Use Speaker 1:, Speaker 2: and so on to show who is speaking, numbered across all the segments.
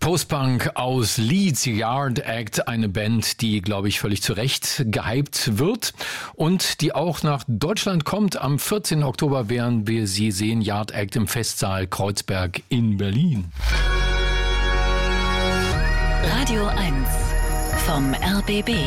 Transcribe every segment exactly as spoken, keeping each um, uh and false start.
Speaker 1: Postpunk aus Leeds, Yard Act, eine Band, die, glaube ich, völlig zu Recht gehypt wird und die auch nach Deutschland kommt. Am vierzehnten Oktober werden wir sie sehen, Yard Act im Festsaal Kreuzberg in Berlin.
Speaker 2: Radio eins vom R B B.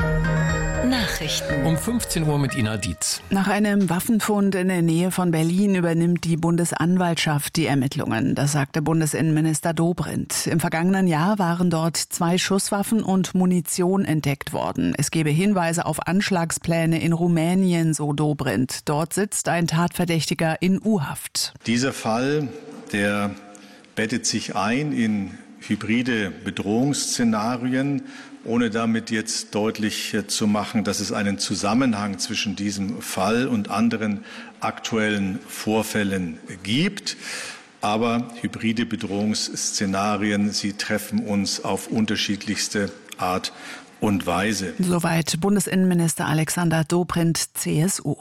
Speaker 2: Nachrichten.
Speaker 1: Um fünfzehn Uhr mit Ina Dietz.
Speaker 3: Nach einem Waffenfund in der Nähe von Berlin übernimmt die Bundesanwaltschaft die Ermittlungen. Das sagte Bundesinnenminister Dobrindt. Im vergangenen Jahr waren dort zwei Schusswaffen und Munition entdeckt worden. Es gebe Hinweise auf Anschlagspläne in Rumänien, so Dobrindt. Dort sitzt ein Tatverdächtiger in U-Haft.
Speaker 4: Dieser Fall, der bettet sich ein in hybride Bedrohungsszenarien, ohne damit jetzt deutlich zu machen, dass es einen Zusammenhang zwischen diesem Fall und anderen aktuellen Vorfällen gibt. Aber hybride Bedrohungsszenarien, sie treffen uns auf unterschiedlichste Art und Weise.
Speaker 3: Soweit Bundesinnenminister Alexander Dobrindt, C S U.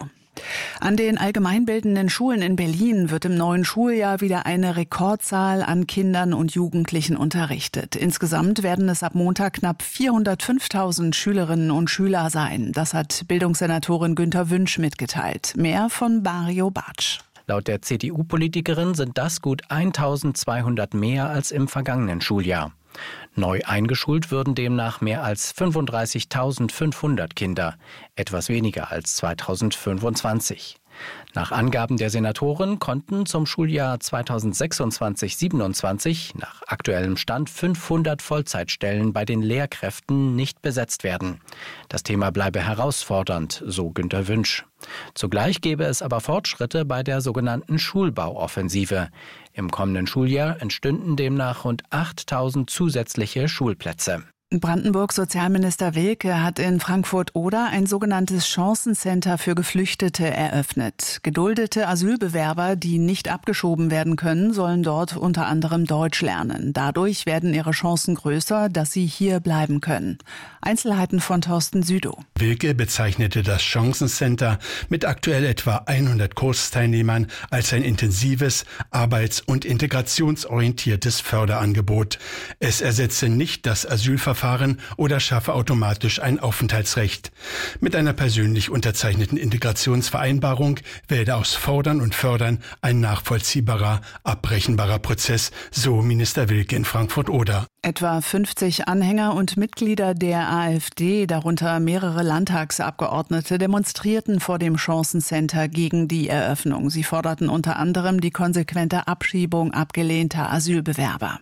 Speaker 3: An den allgemeinbildenden Schulen in Berlin wird im neuen Schuljahr wieder eine Rekordzahl an Kindern und Jugendlichen unterrichtet. Insgesamt werden es ab Montag knapp vierhundertfünftausend Schülerinnen und Schüler sein. Das hat Bildungssenatorin Günter Wünsch mitgeteilt. Mehr von Mario Bartsch.
Speaker 5: Laut der C D U-Politikerin sind das gut eintausendzweihundert mehr als im vergangenen Schuljahr. Neu eingeschult würden demnach mehr als fünfunddreißigtausendfünfhundert Kinder, etwas weniger als zweitausendfünfundzwanzig. Nach Angaben der Senatorin konnten zum Schuljahr zweitausendsechsundzwanzig siebenundzwanzig nach aktuellem Stand fünfhundert Vollzeitstellen bei den Lehrkräften nicht besetzt werden. Das Thema bleibe herausfordernd, so Günter Wünsch. Zugleich gäbe es aber Fortschritte bei der sogenannten Schulbauoffensive. Im kommenden Schuljahr entstünden demnach rund achttausend zusätzliche Schulplätze.
Speaker 3: Brandenburgs Sozialminister Wilke hat in Frankfurt-Oder ein sogenanntes Chancencenter für Geflüchtete eröffnet. Geduldete Asylbewerber, die nicht abgeschoben werden können, sollen dort unter anderem Deutsch lernen. Dadurch werden ihre Chancen größer, dass sie hier bleiben können. Einzelheiten von Thorsten Südow.
Speaker 6: Wilke bezeichnete das Chancencenter mit aktuell etwa hundert Kursteilnehmern als ein intensives, arbeits- und integrationsorientiertes Förderangebot. Es ersetze nicht das Asylverfahren oder schaffe automatisch ein Aufenthaltsrecht. Mit einer persönlich unterzeichneten Integrationsvereinbarung werde aus Fordern und Fördern ein nachvollziehbarer, abbrechenbarer Prozess, so Minister Wilke in Frankfurt-Oder.
Speaker 3: Etwa fünfzig Anhänger und Mitglieder der AfD, darunter mehrere Landtagsabgeordnete, demonstrierten vor dem Chancencenter gegen die Eröffnung. Sie forderten unter anderem die konsequente Abschiebung abgelehnter Asylbewerber.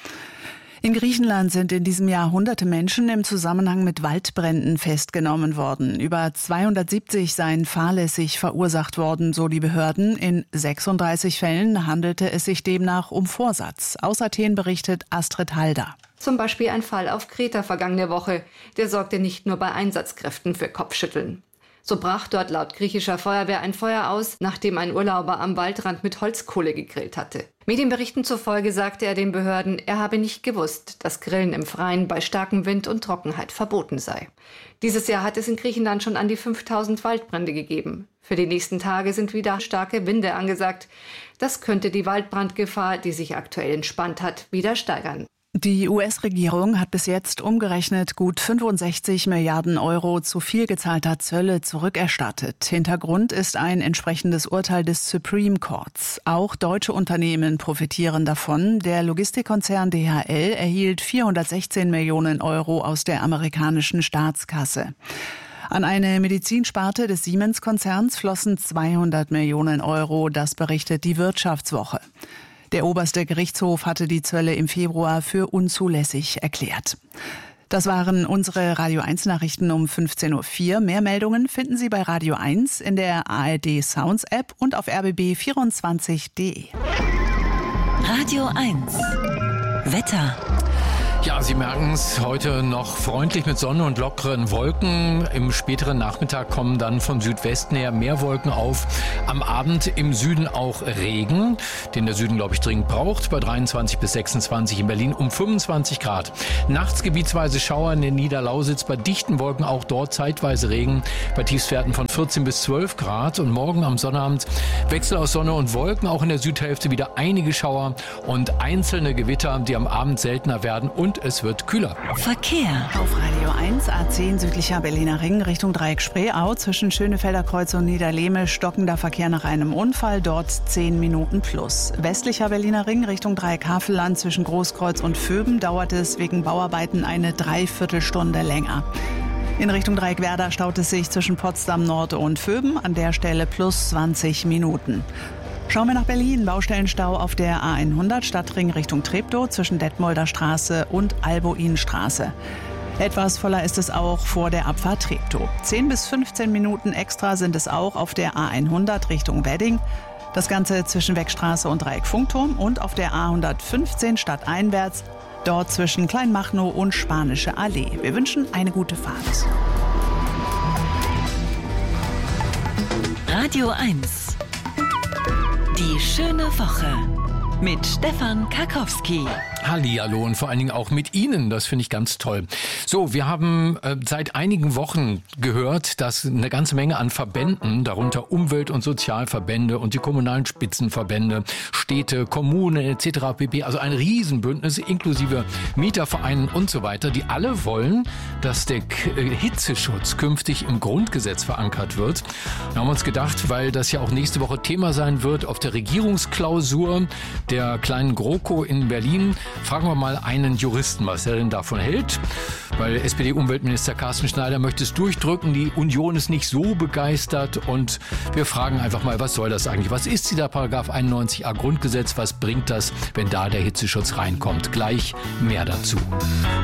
Speaker 3: In Griechenland sind in diesem Jahr hunderte Menschen im Zusammenhang mit Waldbränden festgenommen worden. Über zweihundertsiebzig seien fahrlässig verursacht worden, so die Behörden. In sechsunddreißig Fällen handelte es sich demnach um Vorsatz. Aus Athen berichtet Astrid Halder.
Speaker 7: Zum Beispiel ein Fall auf Kreta vergangene Woche. Der sorgte nicht nur bei Einsatzkräften für Kopfschütteln. So brach dort laut griechischer Feuerwehr ein Feuer aus, nachdem ein Urlauber am Waldrand mit Holzkohle gegrillt hatte. Medienberichten zufolge sagte er den Behörden, er habe nicht gewusst, dass Grillen im Freien bei starkem Wind und Trockenheit verboten sei. Dieses Jahr hat es in Griechenland schon an die fünftausend Waldbrände gegeben. Für die nächsten Tage sind wieder starke Winde angesagt. Das könnte die Waldbrandgefahr, die sich aktuell entspannt hat, wieder steigern.
Speaker 3: Die U S-Regierung hat bis jetzt umgerechnet gut fünfundsechzig Milliarden Euro zu viel gezahlter Zölle zurückerstattet. Hintergrund ist ein entsprechendes Urteil des Supreme Courts. Auch deutsche Unternehmen profitieren davon. Der Logistikkonzern D H L erhielt vierhundertsechzehn Millionen Euro aus der amerikanischen Staatskasse. An eine Medizinsparte des Siemens-Konzerns flossen zweihundert Millionen Euro, das berichtet die Wirtschaftswoche. Der oberste Gerichtshof hatte die Zölle im Februar für unzulässig erklärt. Das waren unsere Radio eins Nachrichten um fünfzehn Uhr vier. Mehr Meldungen finden Sie bei Radio eins in der A R D Sounds App und auf r b b vierundzwanzig punkt d e.
Speaker 2: Radio eins Wetter.
Speaker 1: Ja, Sie merken es, heute noch freundlich mit Sonne und lockeren Wolken. Im späteren Nachmittag kommen dann von Südwesten her mehr Wolken auf. Am Abend im Süden auch Regen, den der Süden, glaube ich, dringend braucht. Bei dreiundzwanzig bis sechsundzwanzig in Berlin um fünfundzwanzig Grad. Nachts gebietsweise Schauer in der Niederlausitz. Bei dichten Wolken auch dort zeitweise Regen. Bei Tiefstwerten von vierzehn bis zwölf Grad. Und morgen am Sonnabend Wechsel aus Sonne und Wolken. Auch in der Südhälfte wieder einige Schauer und einzelne Gewitter, die am Abend seltener werden. Und es wird kühler.
Speaker 2: Verkehr.
Speaker 3: Auf Radio eins, A zehn südlicher Berliner Ring Richtung Dreieck Spreeau. Zwischen Schönefelder Kreuz und Niederlehme stockender Verkehr nach einem Unfall. Dort zehn Minuten plus. Westlicher Berliner Ring Richtung Dreieck Havelland zwischen Großkreuz und Vöben dauert es wegen Bauarbeiten eine Dreiviertelstunde länger. In Richtung Dreieck Werder staut es sich zwischen Potsdam Nord und Vöben. An der Stelle plus zwanzig Minuten. Schauen wir nach Berlin. Baustellenstau auf der A hundert Stadtring Richtung Treptow zwischen Detmolder Straße und Albuinstraße. Etwas voller ist es auch vor der Abfahrt Treptow. zehn bis fünfzehn Minuten extra sind es auch auf der A hundert Richtung Wedding. Das Ganze zwischen Weckstraße und Dreieck Funkturm und auf der A hundertfünfzehn stadteinwärts. Dort zwischen Kleinmachnow und Spanische Allee. Wir wünschen eine gute Fahrt.
Speaker 2: Radio eins. Die schöne Woche mit Stefan Karkowski.
Speaker 1: Hallihallo und vor allen Dingen auch mit Ihnen, das finde ich ganz toll. So, wir haben äh, seit einigen Wochen gehört, dass eine ganze Menge an Verbänden, darunter Umwelt- und Sozialverbände und die kommunalen Spitzenverbände, Städte, Kommunen et cetera pp., also ein Riesenbündnis inklusive Mietervereinen und so weiter, die alle wollen, dass der K- äh, Hitzeschutz künftig im Grundgesetz verankert wird. Wir haben uns gedacht, weil das ja auch nächste Woche Thema sein wird auf der Regierungsklausur der kleinen GroKo in Berlin, fragen wir mal einen Juristen, was er denn davon hält. Weil S P D-Umweltminister Carsten Schneider möchte es durchdrücken, die Union ist nicht so begeistert und wir fragen einfach mal, was soll das eigentlich? Was ist dieser Paragraph einundneunzig a Grundgesetz? Was bringt das, wenn da der Hitzeschutz reinkommt? Gleich mehr dazu.